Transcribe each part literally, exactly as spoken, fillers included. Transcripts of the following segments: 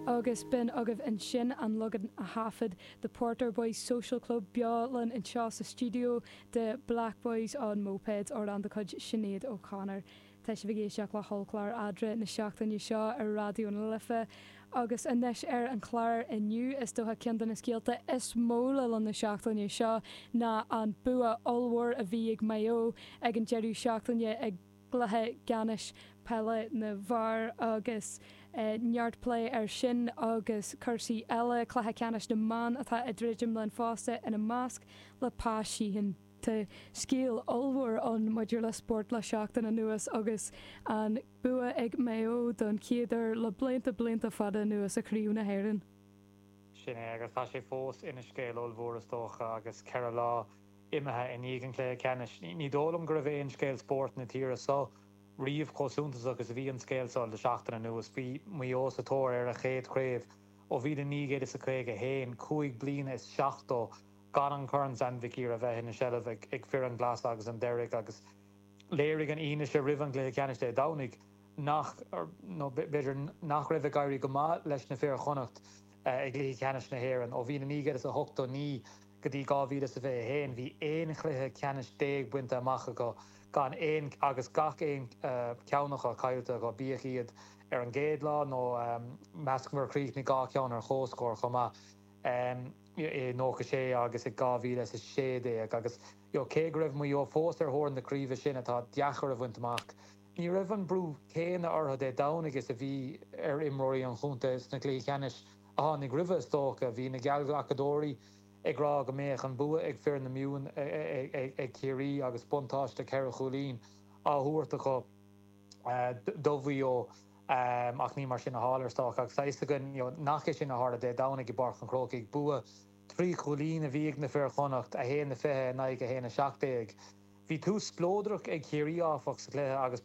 agus bin agah in sin an logan a hafid the Porter Boys Social Club beálan in seo sa studio de Black Boys on Mopeds or an the cud Sinead O'Connor. Tá sé bhí seach le hallclár adre na seachtain seo ar radio na lifa agus inis ar an chláir inniu is dótha cean na scéalta is móla le na seachtain seo ná an bua allhór a bhí ag maio ag an jeirú seachtaine ag gluthe ganis pelle na bhar agus uh, neartplay ar sin agus cursaí eile cluthe canis na man atá i ddridim len fásta in a másc le páisiíhan te scéal allhór an modular sport le seachtain na nuas agus an bua ag maio don céidir le blianta blianta fada nuas a críú na héireann. Sin agus tá sé fós ina scéal allhór is dócha agus ceir lá imethe in ígan lé cenis. Ní dólam gur bhéh scéal sport na tíre so riomh cosúntas agus a bhí an scéalsáil le seachtain na nuas bhí muos atóir ar a chéad créibh ó bhí den nígéad is a créige héin cúig bliana is seachtó gan an chun san vicí a bheith na sellh ag, ag fear an glas agus an deireach agus léirigh an ine se rihan lé ceaniste dánig nach nó beidir nach raibh gaiirí go má leis na fear chonacht ag lí ceanis na héan ó bhí na nígad is a hochtó ní go dtí gáhí a bheith héin hí éon chluthe ceanis déag buinte amach go gan éon agus gach éon ceannacha caiúta go bíochiad ar an géad lá nó meascmar críoch na gá ceann ar chóscóir chumá nócha sé agus i gáhí is sé déag agus cé raibh mu fós ar thóir na críomh sin atá deachar a bhaintach. Ní raibh an brú céine ortha é dánig is a bhí ar imróí an chunta is na clí cheanis a nig rih tócha bhí na gealgacadóí ag rá go méach an bua ag fear na miún ag céirí agus buntáiste ceir cholín á thuirta go dómhí ó ach ní mar sin na hálarstach agus sa gan nach sin na háda é dánig i bar an croca ag bua trí cholín a bhíag na fear chonacht a héana na fethe na ag a héana seachtaigh. Bhí tú splódrach ag céirí áfach sa léthe agus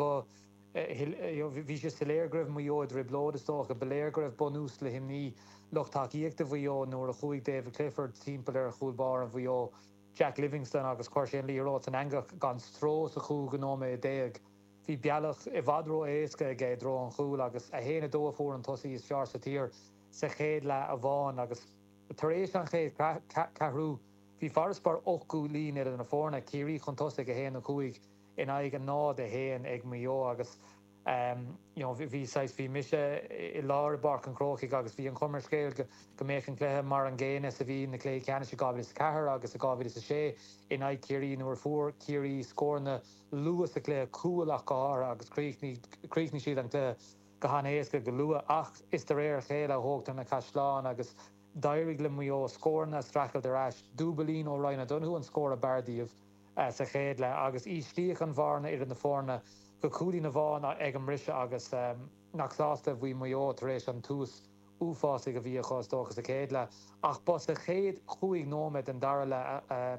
bhí sé saléirgribh mu jó ri blódastóch a beléirgribh bonús le himní lochtáíochtta bhío nuair a chuig David Clifford timppla ar chuúlbar an bhío Jack Livingston agus chuir sé líró an engach gan strós a chuú gnóme i déag. Bhí bealach i bhadró éasca ag dro an chuúil agus a héana dó fór an tosaí is fear sa tír sa chéad le a bháin agus taréis an chéad carhrú hí farspar ochú lín ar an na fórna círí chun tosa go héana chuig in aig an nád a héan ag mó agus bhí seis bhí mise i lár bar an crochaigh agus bhí an chumar scéil go méid an cléthe mar an ggéine sa bhí na clé ceanne se gábhí is cethir agus a gábhí is a sé in aid cíirí nuair fuór cíirí scórna luas a clé cúach gá agus críní siad an clé go hanéasca go lua ach is de réir chéile a hógtar na Caisleán agus dairigh le mó scórna strachail de ráis dúbalín ó Ryan Donhu an scór a bardíomh sa chéad le agus ístíoch an bharna ar an na fórna go cúlí na bháin ag an mrise agus nachláasta bhí mó éis an tús úfása go bhí chóstóchas a chéad le ach bos a chéad chuig nóid an dar le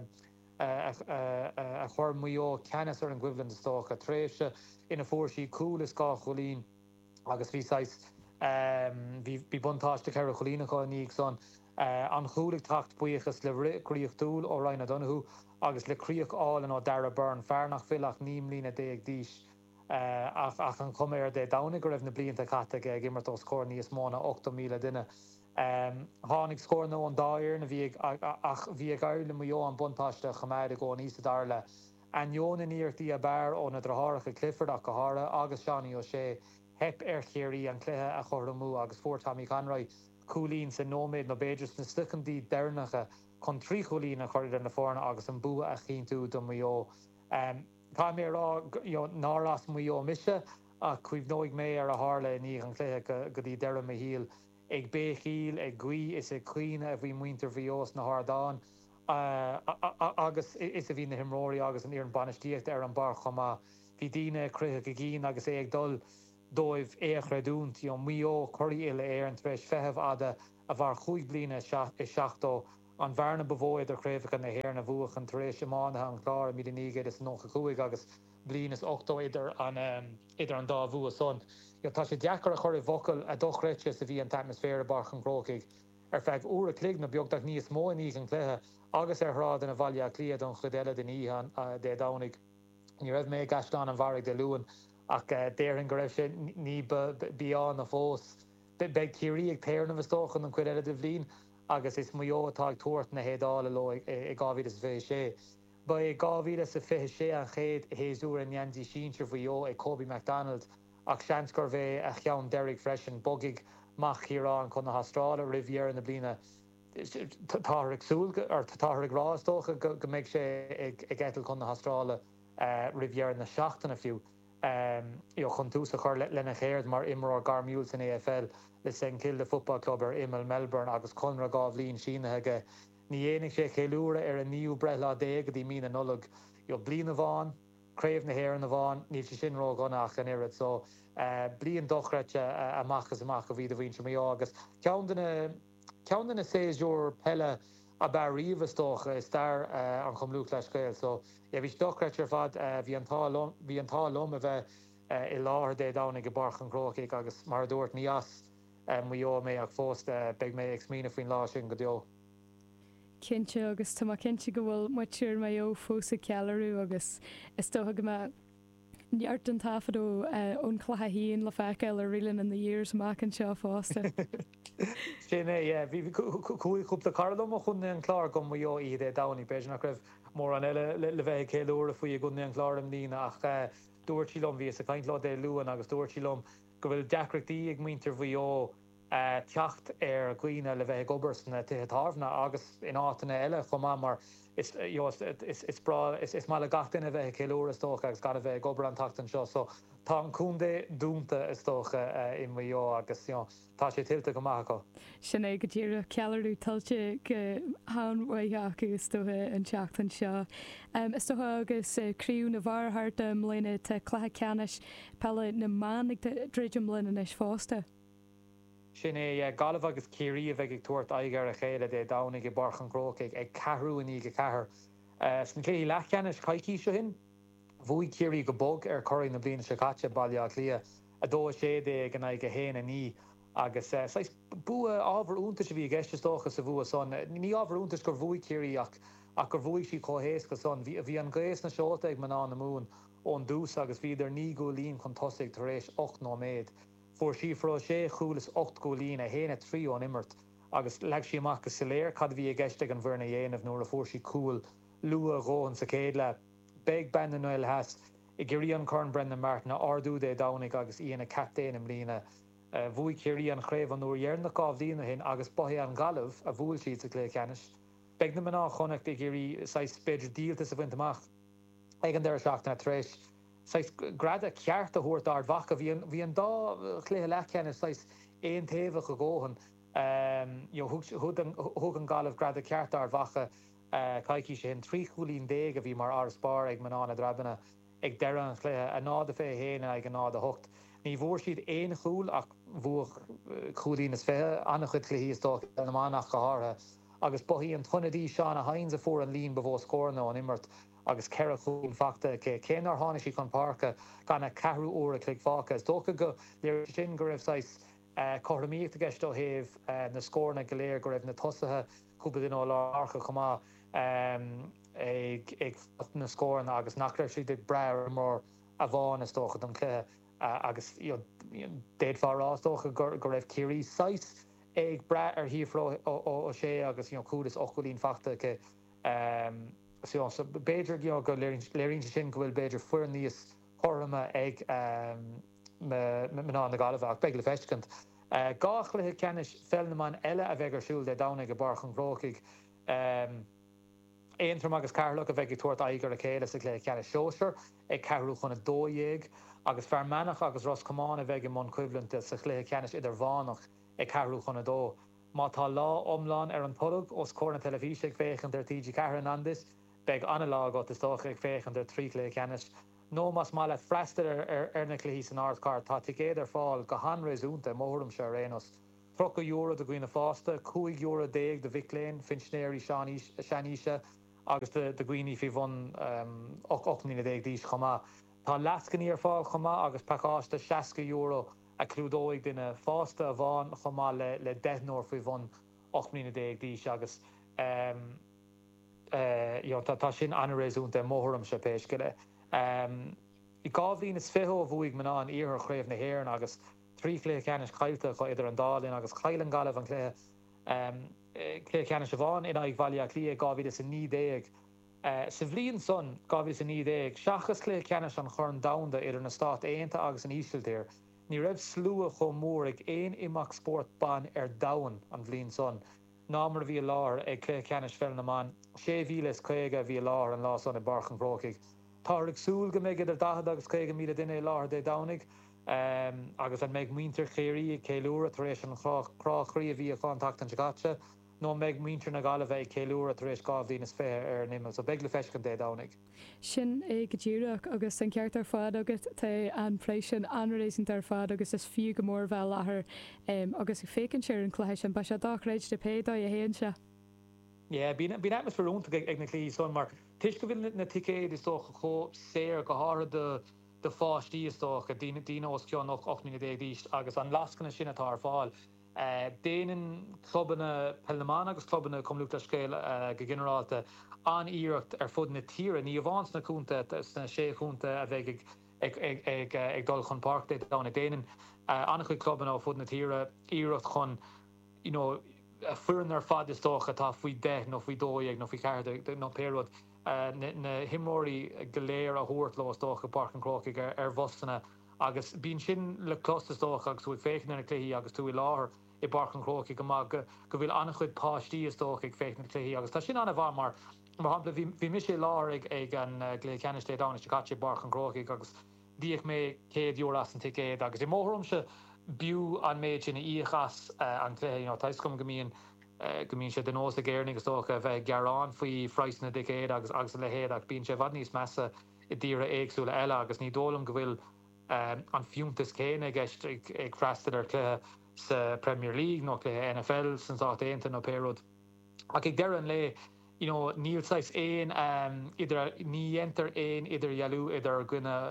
a chuir mó ceannas ar an gcuibhlann tócha tréise ina fórsí coollas gá cholín agus bhí seis bhí buntáiste ceir cholínaá níag son an chuúlaigh tacht buíochas le riríoch dúil ó Ryan Donhu agus leríoch álan ó dara burn fearnach fillach níam lína déag díis ach an cuméir dé dánig go raibh na blianta chatte ag immartó scór níos móna ochtó míle duine. Tháinig scór nó an dáir na bhí ach bhí gair le mó an buntáiste chaméide go níos darla. An jóna níirtaí a bear ó na dratháracha Clifford ach go hára agus seaní ó sé hep ar chéirí an cluthe a chormú agus fuórtamí canraid cúlín sa nóméid nó béidir na stuchandí deirnacha chun trí cholín a chuir na fórna agus an bua a chinú do mó. Tá mé rá náras mó mise a chuibh nóig mé ar a hála ní an chluthe go dtí deire a híal ag béchíl ag gcuí is é cuioine a bhí muinter bhíos na Hardáin agus is a bhí na himróí agus an ar an banistíocht ar an bar chumá hí daine cruthe go gcín agus é ag dul dóibh échreúnt í mó choirí ile éar an treéis feheh ada a bhar chuig bliana i seachtó an bharna bhóid ar chréifh na héir na bhuach an taréis semánathe an chlár mí nígéad is nócha chuig agus blian is ochtó idir an idir an dá bhua son. Tá sé deachar a chuir bhocail a dochreite sa bhí an atmosfér bar an crocaigh ar feith uair a clig na beagach níos mó ní an chluthe agus ar rád an a bhaile cliad an chudeile den íhan dé dánig. Ní raibh mé gasán an bharigh de luúan ach déirn go raibh sé ní bíán na fós be Kiri ag péir na bhstochan an cuid eile bhlín agus is muo atá ag tuairt na hédála lo i gáhíle sa fé sé. Ba i gáhíle sa fé sé an chéad héúr an Yandy Sheentir faoi ag Kobe McDonald ach seansgur bheith a cheann Derek Freshen bogig mach hirán chun na Austrrála rivier na blina táthraigh súil ar táthraigh rástócha go méid sé ag etal chun na Austrrála rivier na seachtainna fiú. Jo chun tús a chuir lena chéird mar imar gar miúil san A F L le Saint Kilda Football Club ar Imel Melbourne agus chunra gábhlín sínathe ní dhéananig sé chéúra ar an níú brethla déag dí mí nullag jo blin a bháin, craobh na héir na bháin, níl sé sin rá gannach an irid, so blion dochrete amachchas amach go bhí a bhín mé agus cean na sééis úr pelle a bar riomhstocha is dar an chumlú leiscéil, so é bhís dochrete ar fad bhí an tá lom a bheith i láthir dé dána go barchan crocaigh agus mar dúirt níos muo mé ag fósta beag mé ag smína faoin lá sin go deo. Cinnte agus tá cinnte go bhfuil muitiúr mé ó fósa cealarú agus is tótha go neart an tafadó ón chlutha híon le feiceil ar rilan in the years amach an seo fásta. Sin é, bhí cúpla cardom a chun an chlár go muo iad é dánaí beidir nach raibh mór an eile le bheith céúra faoi a gunna an chlár am lína ach dúirtílom bhí a caiint lá é luúan agus dúirtílom go bhfuil deacreachtaí ag muintir bhío teacht ar cuioine le bheith gobers na tuthetábhna agus in átainna eile chumá mar is bra is má le gatainna bheith céúras tócha agus gar bheith gobar an tatan seo, so tá an cúndé dúnta is tócha i mó agus tá sé tiltte go maithaá. Sin é go dtíar cealarú talte go háhaithe agus tóthe an teachtain seo. Is tótha agus críú na bharthart mléine te chlutha ceannis pelle na mánig dréidir mlína is fásta. Sin é galah agus céirí a bheith ag tuairt aigear a chéile é dánig i barchan crocaigh ag cehrú in go cethir. San clé lechceannis caiicí seo hin, bhuaigh céirí go bog ar choirí na bliana secate bailile lia a dó sé é gan ag go héana ní agus bu ábhar úntas a bhí gceistestócha sa bhua son. Ní ábhar úntas gur bhuaigh céirí ach ach gur bhuaigh sí chohéas go son. Bhí an gréas na seolta ag man ná na mún ón dús agus bhí idir ní go líon chun tosaigh tar éis ocht nó méid. For sí frá sé chuúlas ocht go lín a héna trí ón immert agus le sí amach go saléir cad bhí a gceiste an bhirna dhéanamh nuair a fór sí cool lua róin sa céad le beag ben nuil heas i ggurí an corn Brendan Martin a ardú é dánig agus íana captéin am lína bhuaigh céirí an chréibh an nuair dhearnach gábhdína hin agus bothí an galamh a bhúil siad sa clé ceannis. Beag na mná chonacht i ggurí beidir díalta sa bhaint amach ag an deir seachtainna tréis. Sais grad a ceart a thuairt ard bhacha bhí an dá chluthe lechceanna sais éon taobh go ggóhan thug an galamh grad a ceart ard bhacha caiicí sé hin trí chuúlín déag a bhí mar ar spár ag maná na drabana ag deire an chluthe a nád a fé héana ag an nád a thucht. Ní bhór siad éon chúl ach bhuach chuúlín is fé annach chud chluhíostá an amánach go hátha agus bohíí an tunnadí seán a hains a fór an lín bhó scórna an immert agus ceire chuún facta céanar tháinig sí chun parca ganna cehrú óra clic fáca. Is dócha go léir sin go raibh sais choramíocht a gceist ó thaobh na scórna go léir go raibh na tosathe cúpa duine lácha chumá ag na scórna agus nach raibh si de breir mór a bháin is dócha don chluthe agus déadhharrástócha go raibh céirí sais ag bre ar híomhrá ó sé agus cúdas ochgolín facta so beidir go léirín sin go bhfuil beidir fuair níos chorama ag ná na galamh beag le feiscint. Gách le ceannis felnaán eile a bheith arsúil de dána go barchan grócaigh éontarm agus carlach a bheith tuairt aigear a chéile sa lé ceanna seoir ag cehrú chuna dóhéag agus fearmanach agus Roscomáin a bheith i món cuiblanta sa lé ceannis idir bhánach ag cehrú chuna dó. Má tá lá omláin ar an podug os cóna telefíse féchan ar T G Caharan andis, beag anna lá got is tócha ag féchan ar trí lé ceannis. nó mas má le freistar ar ar na clí san ardcar tá tigéad ar fáil go hanréúnta mórm se rénos. Trocha euro do gcuoine fásta, cúig euro déag de Vicléin, Finsnéirí seaníise agus de gcuoine fi bhn ochní déag díos chomá. Tá lascaní ar fáil chomá agus peáasta seaca euro a clúdóigh duine fásta a bháin chomá le le deithnóir fi bhn ochní déag díos agus tá sin anréúnta mórm se pééis go le. Um, I gábhín is fiho bhuaigh man an íar chréibh na héan agus trí clé ceannis caiilte chu idir an dálinn agus chailen galah an clé clé ceannis bháin ina ag bhaile clí gáhíle sa ní déag. Sa bhblionn son gáhíle sa ní déag, seachas clé ceannis an churn damda idir na stát éanta agus an ísiltír. Ní raibh slua chomh mór ag éon imeach sport ban ar dahan an bhblionn son. Námar bhí lár ag clé ceannis fel na man, sé bhílas chuige bhí lár an lá son i barchan Crócaigh. Táirg súil go méid idir dahad agus chuige míle duine lár dé danig, um, agus an méid muintir chéirí céúra tar éis an chráchrí a bhí a fantacht an tegatte, nó méid muintir na gála bheith céúra tar éis gáh dínas fé ar nimime, so beag le feiscin dé danig. Sin é go ddíireach agus an ceart ar fád agus tá an freisin anrééisint ar fád agus is fiú go mór bheith láthair um, agus i fécinn séir an chléis an ba se dáréid de pédá a héann se. Ja, bí etmas verúnta ag na clí son, mar tuis go bhfuil na ticéad is tócha cho séir go háir de de fáistí is tócha dína dína os ceán nach ochní dé díist agus an lascanna sin atá ar fáil. Déanaan clubbanna Pelnaman agus clubbanna cumlúta scéil go generalta an íirecht ar fud na tíre, ní bhhains na cúnta na sé chunta a bheith ag dul chun park dé dána déanaan annach chuid clubban á fud na tíre íirecht chun, you know, fuan ar fad is tócha tá faoi de nó faoi dóigh nó faoi ceir nó péród na himóí goléir a thuirt le tócha Parchan Crócaigh ar bhostanna agus bín sin le clostas tócha agus bhfuil fécinn na cléí agus tú i láthair i Parchan Crócaigh go go bhfuil annach chuid páistí is tócha ag fécinn na cléí agus tá sin anna bhá mar mar hapla bhí mis sé lár ag ag an lé ceannis lé dána te caite Parchan Crócaigh agus díoch mé céad euro as an ticéad agus i mórm se biú an méid sin íchas an clé, tais gom gomíon gomín sé den nós a géirnig agus tócha bheith gearán faoi freisna dicéad agus agus le héad ach bín sé bhd níos measa i dtíre éagsúla eile agus ní dólam go bhfuil an fiúntas céine gist ag freistad ar clé sa Premier League nó clé N F L san sáit éanta nó péród. Ach ag deir an le, you know, níl sais éon um, idir ní enter éon idir jaú idir gine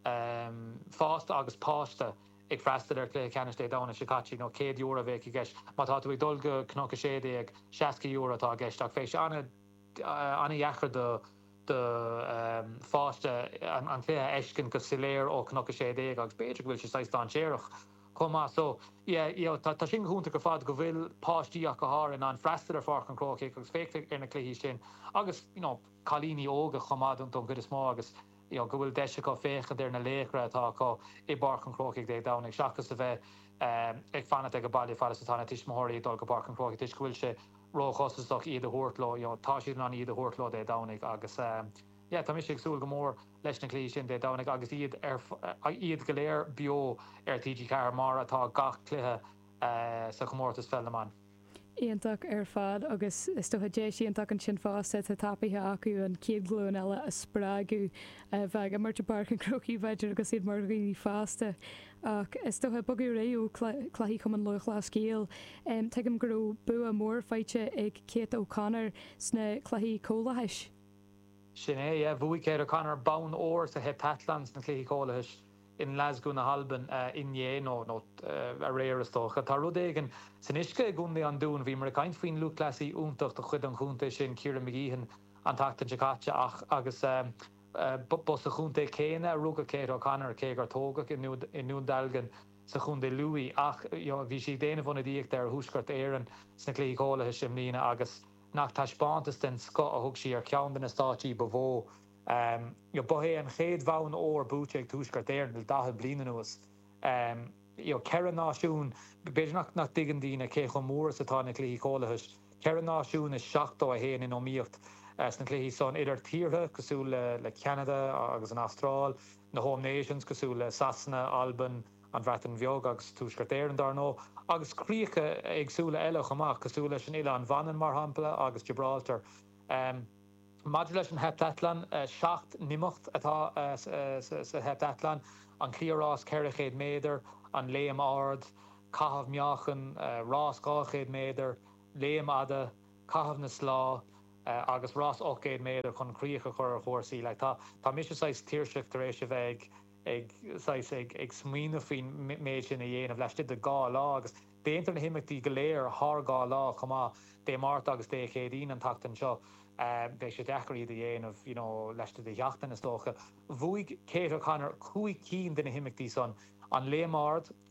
um, fásta agus pásta ag freistad ar clé ceannis lé dána sicáí nó céad euro bheith i gceist, má tá tú ag dulga cnocha séide ag seasca euro tá gceist ach fééis anna anna dheachar de de um, fáiste an, an clé eiscin go siléir ó cnocha séide agus beidir bhfuil sé seis an séireach comá so yeah, you know, tá sin chunta go fad go bhfuil páistíach go háir an freistad ar Parchan Crócaigh agus féicte ar na cléhí sin agus, you know, chalíní óga chomáún don go is mó agus you know, go bhfuil deise go fécha ar na léchra atá có i Parchan Crócaigh dé dánig seachas a bheith um, ag fanna ag go bailí fáil satánna tiismóirí dul go Parchan Crócaigh tuis go bhfuil sé róchosach iad a thuirtló, you know, tá siad an iad a thuirtló dé dánig agus um, yeah, tá mis ag súil go mór leis na clí sin dé dánig agus iad ar iad go léir bio ar T G Car mar atá gach cluthe uh, sa chomórtas Felnaman. Íontach ar fad agus is tócha dé síontach an sin fásta a tapithe acu an céad glún eile a sppragu bheith a marte Parchan Crócaigh beidir agus iad mar rií fásta ach is tócha bogú réú chluí chum an loichlá scéal um, tuigim gurú bu a mór feite ag Kate O'Connor sna chluí cólathais. Sin é, yeah, bhuaigh Kate O'Connor bán óir sa heptatlands na chluí cólathais in Glasgow na Halban uh, in dhé nó nó uh, a réir is tócha. Tá rud éigen san isce gúndaí an dún bhí mar a caiint faoin luachlasí úntacht a chud an chúnta sin Ciara McGeehan an tachta Jacacha ach agus um, uh, bus a chúnta céine a rúga Kate O'Connor cé gur tógach in nún dalgan sa chúnda Louis ach you know, bhí si déanamh bhna díocht ar thuúsgart éireann sna clí cólathais sem lína agus nach taispáantas den sco a thug si ar ceann na státí bhó. Um, you know, bohé an chéad bhain óir búte ag túisgart éireann le dahad bliana nuas. Um, you know, ceir náisiún, beidir nach nach digan dína cé chu mór satá na clí cólathais. Ceir náisiún is seachtó a héana in óíocht uh, sna clí son idir tíortha cosú le, le Canada agus an Austráil, na Home Nations cosú le Sasanna, Alban, an bhreatan bheog agus túisgart éireann dar nó, agus críocha agsúla eile chumach cosú leis an ile an bhanan mar hampla agus Gibraltar. Um, Maidir leis an heptatlan uh, seacht nimocht atá uh, sa, sa heptatlan an clíorrás ceirichéad méidir, an léam ard, cahabh meachan, uh, rás gáchéad méidir, léam ada, cahabh na slá, uh, agus rás ochcéad méidir chun críocha chur a chóirsaí. Like, tá tá mis sais tíirseach tar éis a bheith ag ag ag smína faoin méid sin a dhéanamh leis de gá lá agus déantar na himimetí go léir th gá lá chumá dé mát agus dé chéadín an tatan seo. Uh, Bei sé decharí a dhéanamh you know, leiste de heachtain is tócha. Bhuaigh Kate O'Connor chuig cín duna himimetí son an léamard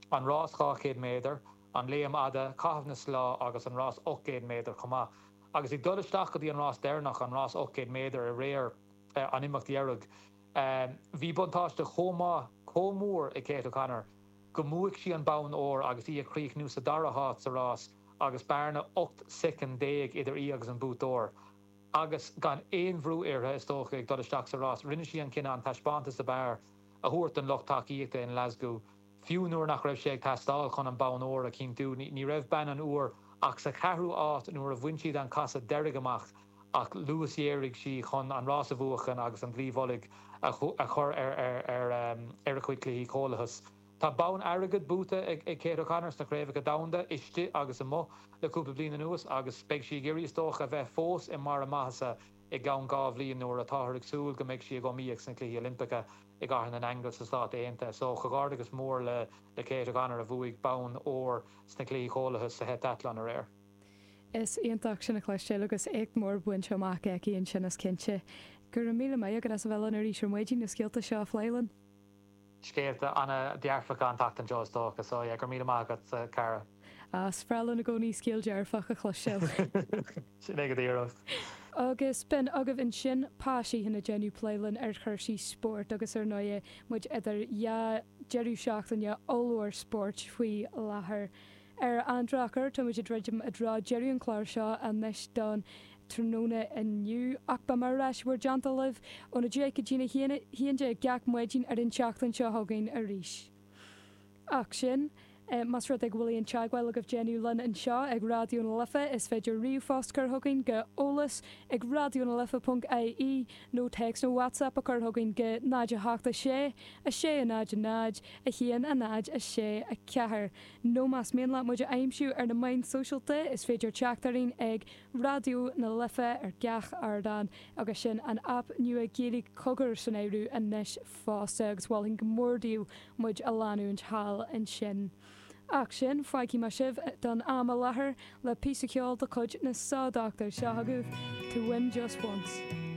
an rás chácéad méidir, an léam ada caithna slá agus an rás ochcéad méidir chumá. Agus ag dul isteach go dtí an rás déirnach an rás ochcéad méidir a réir uh, an imeacht dhearg. Um, Bhí buntáiste chomá chomór i Céad Ó Conor, go múigh sí an bán óir agus í a chríoch nús a dara hát sa rás, agus bearna ocht second déag idir í agus an bútóir. Agus gan éon bhrú éirthe is tócha ag dul isteach sa rás, rinne sí an cinna an taispánta sa bear a thuairt an lochtaíochta in Glasgow. Fiú nuair nach raibh sé ag teastáil chun an bán óir a cínú, ní raibh ben an uair ach sa ceathrú áit nuair a bhain siad an casa deirg amach ach luas dhéirigh sí chun an rás a bhuachan agus an bhríomholaigh a chur ar ar ar a chuid cluichí cólachas. Tá bán airgad búta ag Céad Ó Conor na craibh go damda iste agus an mo leúpla bliana nuas agus beag sí géirí tócha a bheith fós i mar a maithasa i gán gáh líon nuair a táthraigh súil go méid si go mííoch san cluichí Olympacha i gcathair an Angel sa Stát Aontaithe. So chugáir agus mór le le Céad Ó Conor a bhuaigh bán ór sna cluichí cólachas sa het Atlan a réir. Is ionach sinna chluiste agus ag mór buinte amach ag íon sin as cinse. Gur mí mé agus as bhile ar rísir muidín na scialta seo Fleilan. Scéalta anna dearfacha an tacht an Jaws tócha, so ag gur mí amach cara. A sprelan na gcóí scéal dearfach a chluisteil. Sin ag dtíros. Agus ben agah in sin páisí hinna genú Pléilan ar chuirsí sport agus ar nóie muid idir ja jeú seachtain ja óir sport faoi láthair. Ar andrachar tá muid dreidim a drá jeú an chláir seo a neis don tróna inniu ach ba mar reis bhar deanta libh ó na dé go dtína híon de gach muidín ar in seachtain seo thugainn a ríis. Ach sin, Uh, Mas rud ag bhfuil an teagháil agah genú lin an seo ag radioú na lifa is féidir riú fáscar thugainn go ólas ag radioú na lifa punt I E nó text nó WhatsApp a chur thugainn go náid a háachta sé, a sé a náid a náid, a chéan a náid a sé a cethir. nó más méonla muid a aimimsú ar na main socialta is féidir teachtarín ag radioú na lifa ar gach ardan agus sin an app nua a géalaigh cogur san éirú a neis fásta agus bhil go mórdíú muid a láú an thall an sin. Ach sin feici mar sibh don am a láthair le pí ceol de chuid na sádáachtar se agah to win just once.